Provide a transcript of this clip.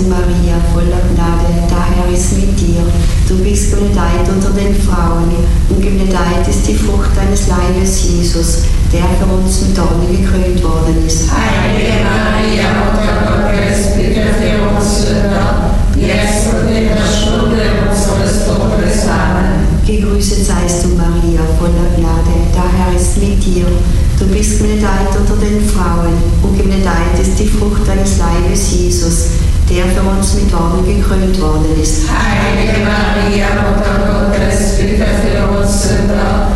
Maria, voller Gnade, der Herr ist mit dir. Du bist benedeit unter den Frauen und benedeit ist die Frucht deines Leibes, Jesus, der für uns mit Dornen gekrönt worden ist. Heilige Maria, Mutter Gottes, bitte für uns Sünder, jetzt und in der Stunde unseres Todes. Amen. Gegrüßet seist du, Maria, voller Gnade, der Herr ist mit dir. Du bist benedeit unter den Frauen und benedeit ist die Frucht deines Leibes, Jesus, der für uns mit Dornen gekrönt worden ist. Heilige Maria, Mutter Gottes, bitte für uns Sünder,